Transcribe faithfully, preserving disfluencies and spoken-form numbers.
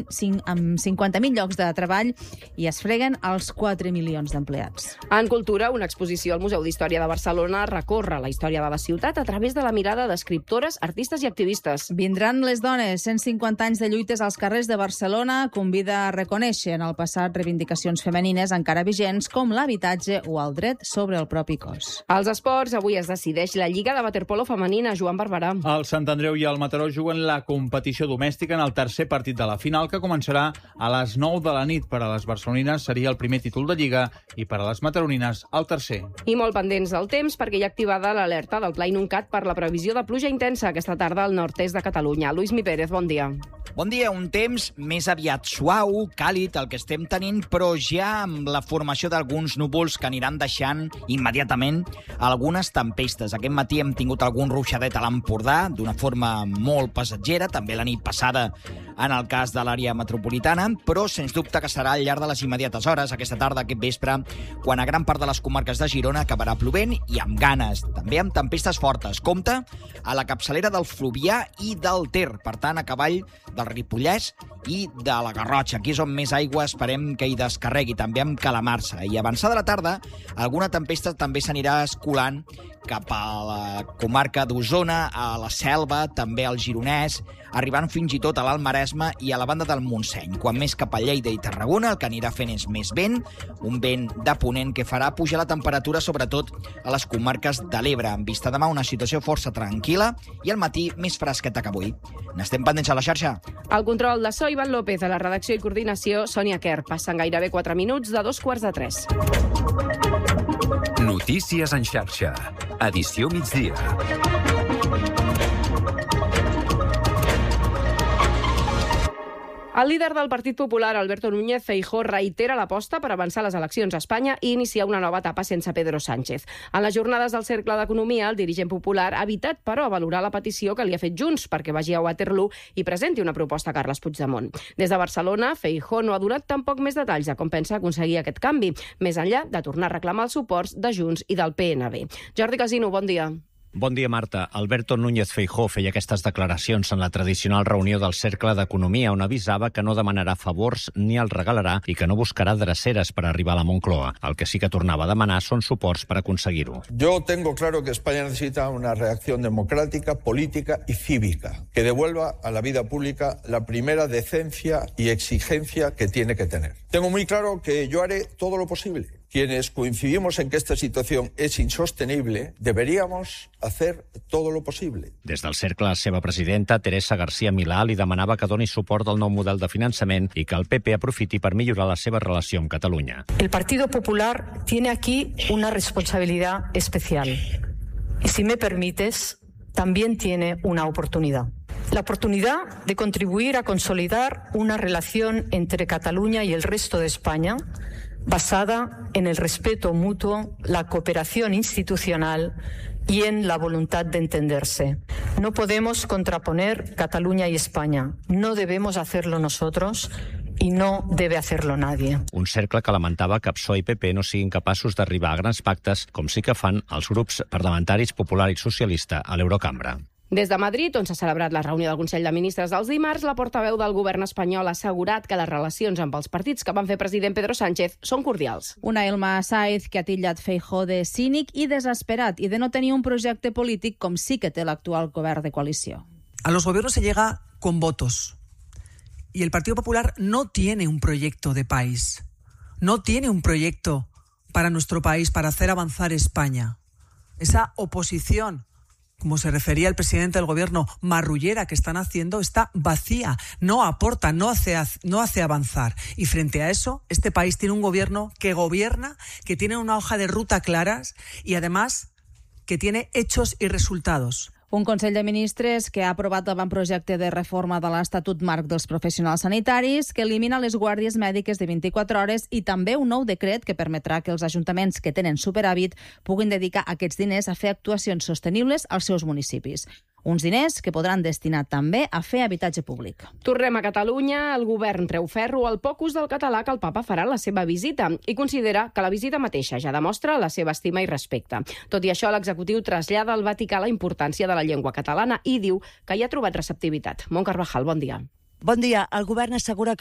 amb cinquanta mil llocs de treball i es freguen els quatre milions d'empleats. En cultura, una exposició al Museu d'Història de Barcelona recorre la història de la ciutat a través de la mirada d'escriptores, artistes i activistes. Vindran les dones, cent cinquanta anys de lluites als carrers de Barcelona convida a reconèixer en el passat reivindicacions femenines encara vigents com l'habitatge o el dret sobre el propi cos. Als esports, avui es decideix la Lliga de Waterpolo femenina. Joan Barberà. El Sant Andreu i el Mataró juguen la competició domèstica en el tercer partit de la final, que començarà a les nou de la nit. Per a les barcelonines seria el primer títol de Lliga i per a les mataronines el tercer. I molt pendents del temps perquè hi ha activada l'alerta del Pla Inuncat per la previsió de pluja intensa aquesta tarda al nord-est de Catalunya. Luis Mi Pérez, bon dia. Bon dia, un temps més aviat suau, càlid, el que estem tenint, però ja amb la formació d'alguns núvols que aniran deixant immediatament algunes tempestes. Aquest matí hem tingut algun ruixadet a l'Empordà, d'una forma molt passatgera, també la nit passada en el cas de l'àrea metropolitana, però sens dubte que serà al llarg de les immediates hores, aquesta tarda, aquest vespre, quan a gran part de les comarques de Girona acabarà plovent i amb ganes, també amb tempestes fortes. Compte a la capçalera del Fluvià i del Ter, per tant, a cavall del Ripollès i de la Garrotxa. Aquí és on més aigua esperem que hi descarregui, també amb calamarsa. I avançada la tarda, alguna tempesta també s'anirà escolant cap a la comarca d'Osona, a la Selva, també al Gironès, arribant fins i tot a l'Alt Maresme i a la banda del Montseny. Quan més cap a Lleida i Tarragona, el que anirà fent és més vent, un vent de ponent que farà pujar la temperatura, sobretot a les comarques de l'Ebre. En vista demà, una situació força tranquil·la i al matí més fresqueta que avui. N'estem pendents a la xarxa. El control de so, Ivan López, a la redacció i coordinació, Sònia Quer. Passen gairebé quatre minuts de dos quarts de tres. Notícies en xarxa. Edició migdia. El líder del Partit Popular, Alberto Núñez Feijóo, reitera l'aposta per avançar les eleccions a Espanya i iniciar una nova etapa sense Pedro Sánchez. En les jornades del Cercle d'Economia, el dirigent popular ha evitat, però, valorar la petició que li ha fet Junts perquè vagi a Waterloo i presenti una proposta a Carles Puigdemont. Des de Barcelona, Feijóo no ha donat tampoc més detalls de com pensa aconseguir aquest canvi, més enllà de tornar a reclamar els suports de Junts i del P N B. Jordi Casino, bon dia. Bon dia, Marta. Alberto Núñez Feijóo feia aquestes declaracions en la tradicional reunió del Cercle d'Economia, on avisava que no demanarà favors ni els regalarà i que no buscarà dreceres per arribar a la Moncloa. El que sí que tornava a demanar són suports per aconseguir-ho. Yo tengo claro que España necesita una reacción democrática, política y cívica, que devuelva a la vida pública la primera decencia y exigencia que tiene que tener. Tengo muy claro que yo haré todo lo posible. Quienes coincidimos en que esta situación es insostenible, deberíamos hacer todo lo posible. Des del Cercle, la seva presidenta, Teresa García Milà, li demanava que doni suport al nou model de finançament i que el P P aprofiti per millorar la seva relació amb Catalunya. El Partido Popular tiene aquí una responsabilidad especial. Y si me permites, también tiene una oportunidad. La oportunidad de contribuir a consolidar una relación entre Cataluña y el resto de España basada en el respeto mutuo, la cooperación institucional y en la voluntad de entenderse. No podemos contraponer Cataluña y España. No debemos hacerlo nosotros i no debe hacerlo nadie. Un cercle que lamentava que P S O E i P P no siguin capaços d'arribar a grans pactes, com sí que fan els grups parlamentaris popular i socialista a l'Eurocambra. Des de Madrid, on s'ha celebrat la reunió del Consell de Ministres dels dimarts, la portaveu del govern espanyol ha assegurat que les relacions amb els partits que van fer president Pedro Sánchez són cordials. Una Elma Sáez que ha titllat Feijóo de cínic i desesperat i de no tenir un projecte polític com sí que té l'actual govern de coalició. A los gobiernos se llega con votos y el Partido Popular no tiene un proyecto de país, no tiene un proyecto para nuestro país, para hacer avanzar España. Esa oposición, como se refería el presidente del gobierno, marrullera que están haciendo, está vacía, no aporta, no hace, no hace avanzar. Y frente a eso, este país tiene un gobierno que gobierna, que tiene una hoja de ruta claras y además que tiene hechos y resultados. Un Consell de Ministres que ha aprovat l'avantprojecte de reforma de l'Estatut Marc dels Professionals Sanitaris, que elimina les guàrdies mèdiques de vint-i-quatre hores i també un nou decret que permetrà que els ajuntaments que tenen superàvit puguin dedicar aquests diners a fer actuacions sostenibles als seus municipis. Uns diners que podran destinar també a fer habitatge públic. Tornem a Catalunya. El govern treu ferro al poc ús del català que el papa farà a la seva visita i considera que la visita mateixa ja demostra la seva estima i respecte. Tot i això, l'executiu trasllada al Vaticà la importància de la llengua catalana i diu que hi ha trobat receptivitat. Mont Carvajal, bon dia. Bon dia. El govern assegura